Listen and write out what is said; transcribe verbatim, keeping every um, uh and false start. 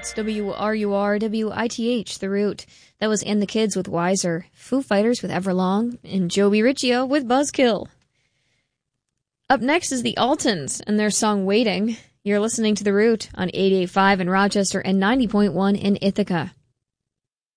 It's W R U R W I T H, The Root. That was In the Kids with Wiser, Foo Fighters with Everlong, and Joey Riccio with Buzzkill. Up next is the Altons and their song Waiting. You're listening to The Root on eighty-eight point five in Rochester and ninety point one in Ithaca.